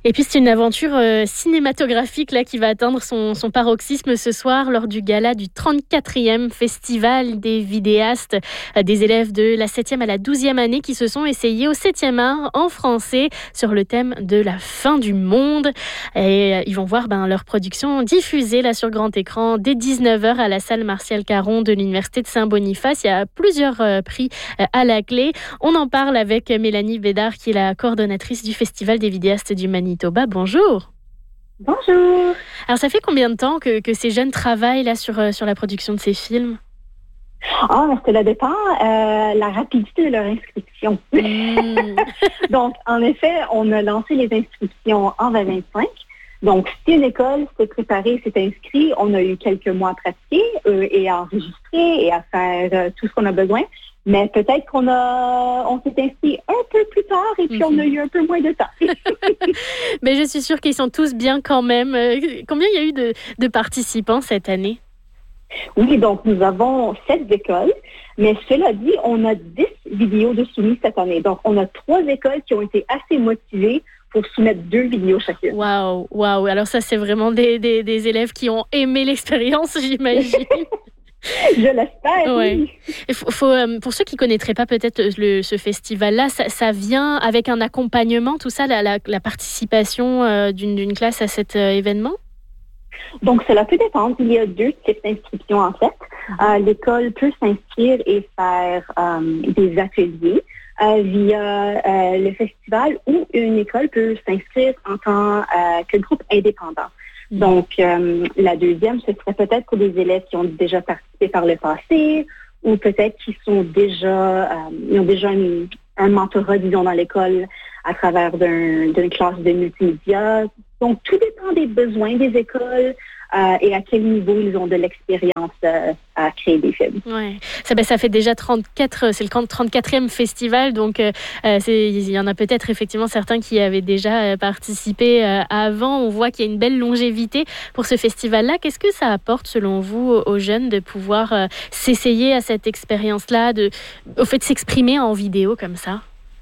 Et puis c'est une aventure cinématographique là, qui va atteindre son paroxysme ce soir lors du gala du 34e Festival des vidéastes, des élèves de la 7e à la 12e année qui se sont essayés au 7e art en français sur le thème de la fin du monde. Et ils vont voir leur production diffusée là, sur grand écran dès 19h à la salle Martial Caron de l'Université de Saint-Boniface. Il y a plusieurs prix à la clé. On en parle avec Mélanie Bédard qui est la coordonnatrice du Festival des vidéastes du Manitoba. Bonjour. Bonjour. Alors, ça fait combien de temps que ces jeunes travaillent là sur la production de ces films? Cela dépend la rapidité de leur inscription. Donc, en effet, on a lancé les inscriptions en 2025. Donc, si une école s'est préparée, s'est inscrite, on a eu quelques mois à pratiquer et à enregistrer et à faire tout ce qu'on a besoin. Mais peut-être on s'est inscrit un peu plus tard et puis on a eu un peu moins de temps. Mais je suis sûre qu'ils sont tous bien quand même. Combien il y a eu de participants cette année? Oui, donc nous avons 7 écoles, mais cela dit, on a 10 vidéos de soumis cette année. Donc, on a 3 écoles qui ont été assez motivées pour soumettre 2 vidéos chacune. Wow. Alors ça, c'est vraiment des élèves qui ont aimé l'expérience, j'imagine. Je l'espère, oui. Pour ceux qui ne connaîtraient pas peut-être ce festival-là, ça vient avec un accompagnement, tout ça, la participation d'une classe à cet événement? Donc, cela peut dépendre. Il y a 2 types d'inscriptions, en fait. L'école peut s'inscrire et faire des ateliers via le festival ou une école peut s'inscrire en tant que groupe indépendant. Donc, la deuxième, ce serait peut-être pour des élèves qui ont déjà participé par le passé ou peut-être qui sont ils ont déjà un mentorat, disons, dans l'école à travers d'une classe de multimédia. Donc, tout dépend des besoins des écoles et à quel niveau ils ont de l'expérience à créer des films. Oui, ça fait déjà 34, c'est le 34e festival, donc il y en a peut-être effectivement certains qui avaient déjà participé avant. On voit qu'il y a une belle longévité pour ce festival-là. Qu'est-ce que ça apporte selon vous aux jeunes de pouvoir s'essayer à cette expérience-là, au fait de s'exprimer en vidéo comme ça?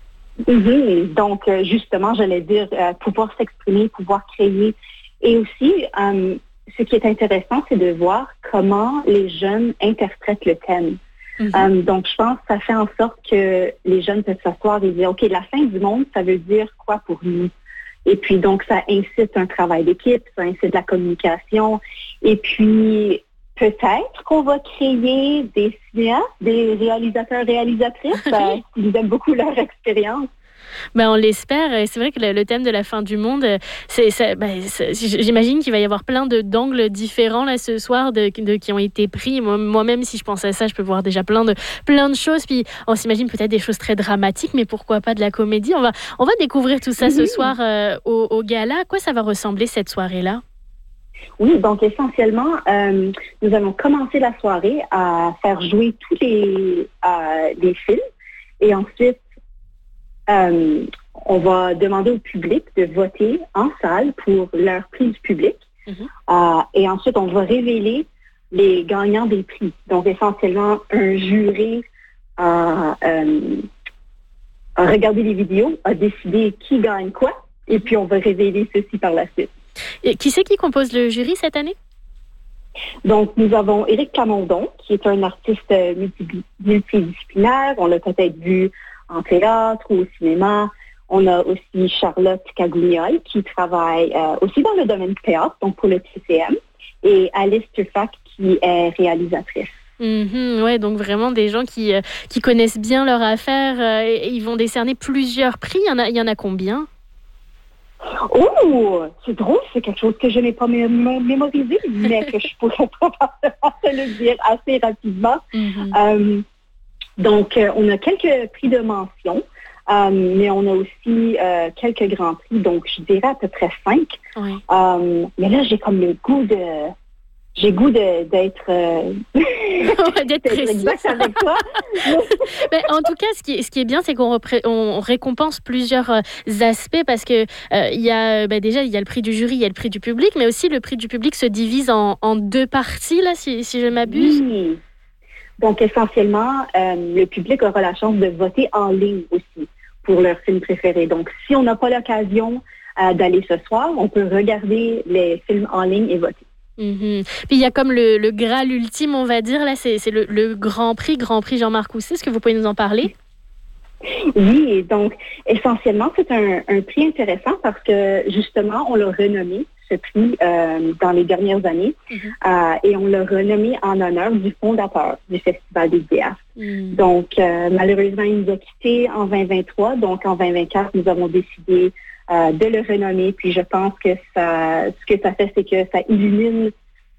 Donc, justement, j'allais dire pouvoir s'exprimer, pouvoir créer. Et aussi, ce qui est intéressant, c'est de voir comment les jeunes interprètent le thème. Donc, je pense que ça fait en sorte que les jeunes peuvent s'asseoir et dire, OK, la fin du monde, ça veut dire quoi pour nous? Et puis, donc, ça incite un travail d'équipe, ça incite la communication. Et puis, peut-être qu'on va créer des cinéastes, des réalisateurs, réalisatrices qui aiment beaucoup leur expérience. On l'espère. Et c'est vrai que le thème de la fin du monde, j'imagine qu'il va y avoir plein d'angles différents là ce soir qui ont été pris. Moi-même, si je pense à ça, je peux voir déjà plein de choses. Puis on s'imagine peut-être des choses très dramatiques, mais pourquoi pas de la comédie. On va découvrir tout ça ce soir au gala. À quoi ça va ressembler cette soirée-là? Oui, donc essentiellement, nous allons commencer la soirée à faire jouer tous les films et ensuite, on va demander au public de voter en salle pour leur prix du public. Et ensuite, on va révéler les gagnants des prix. Donc, essentiellement, un jury a regardé les vidéos, a décidé qui gagne quoi, et puis on va révéler ceci par la suite. Et qui c'est qui compose le jury cette année? Donc, nous avons Éric Plamondon, qui est un artiste multidisciplinaire. On l'a peut-être vu en théâtre ou au cinéma. On a aussi Charlotte Cagouliol, qui travaille aussi dans le domaine du théâtre, donc pour le TCM, et Alice Turfac, qui est réalisatrice. Ouais, donc vraiment des gens qui connaissent bien leur affaire. Et ils vont décerner plusieurs prix. Il y en a combien? Oh, c'est drôle, c'est quelque chose que je n'ai pas mémorisé, mais que je pourrais probablement te le dire assez rapidement. Donc, on a quelques prix de mention, mais on a aussi quelques grands prix, donc je dirais à peu près 5. Oui. Mais là, j'ai comme le goût d'être précis avec toi. Mais en tout cas, ce qui est bien, c'est qu'on récompense plusieurs aspects parce que déjà il y a le prix du jury, il y a le prix du public, mais aussi le prix du public se divise en 2 parties là, si je m'abuse. Oui. Donc essentiellement, le public aura la chance de voter en ligne aussi pour leur film préféré. Donc si on n'a pas l'occasion d'aller ce soir. On peut regarder les films en ligne et voter. Puis il y a comme le Graal ultime, on va dire, là, c'est le Grand Prix Jean-Marc Housset. Est-ce que vous pouvez nous en parler? Oui, donc essentiellement, c'est un prix intéressant parce que justement, on l'a renommé, ce prix, dans les dernières années, et on l'a renommé en honneur du fondateur du Festival des vidéastes. Donc, malheureusement, il nous a quittés en 2023, donc en 2024, nous avons décidé de le renommer, puis je pense que ce que ça fait, c'est que ça illumine,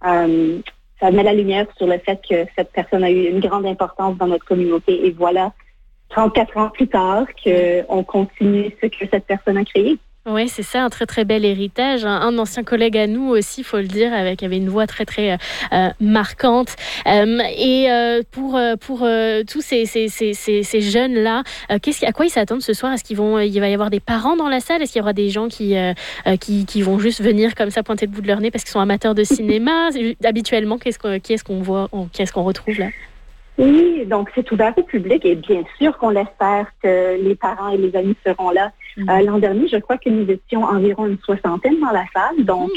ça met la lumière sur le fait que cette personne a eu une grande importance dans notre communauté, et voilà, 34 ans plus tard, qu'on continue ce que cette personne a créé. Oui, c'est ça, un très très bel héritage. Un ancien collègue à nous aussi, il faut le dire, avec avait une voix très très marquante. Et pour tous ces jeunes-là, à quoi ils s'attendent ce soir? Est-ce il va y avoir des parents dans la salle? Est-ce qu'il y aura des gens qui vont juste venir comme ça pointer le bout de leur nez parce qu'ils sont amateurs de cinéma? Habituellement, qui est-ce qu'on voit, qui est-ce qu'on retrouve là? Oui, donc c'est ouvert au public et bien sûr qu'on l'espère que les parents et les amis seront là. L'an dernier, je crois que nous étions environ une 60aine dans la salle, donc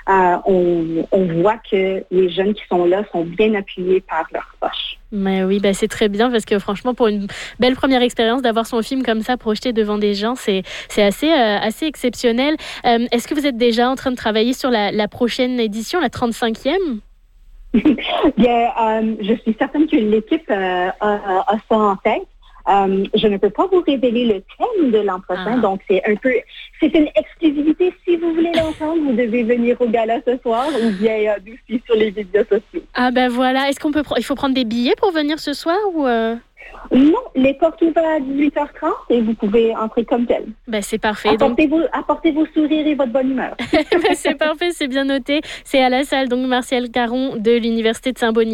on voit que les jeunes qui sont là sont bien appuyés par leurs proches. Mais oui, c'est très bien parce que franchement, pour une belle première expérience, d'avoir son film comme ça projeté devant des gens, c'est assez exceptionnel. Est-ce que vous êtes déjà en train de travailler sur la prochaine édition, la 35e? Bien, je suis certaine que l'équipe a ça en tête. Je ne peux pas vous révéler le thème de l'an prochain, donc c'est une exclusivité. Si vous voulez l'entendre, vous devez venir au gala ce soir ou bien aussi sur les médias sociaux. Ah voilà. Est-ce il faut prendre des billets pour venir ce soir ou Non, les portes ouvrent à 18h30 et vous pouvez entrer comme tel. C'est parfait. Apportez vos sourires et votre bonne humeur. C'est parfait, c'est bien noté. C'est à la salle, donc Martial Caron de l'Université de Saint-Bonnie.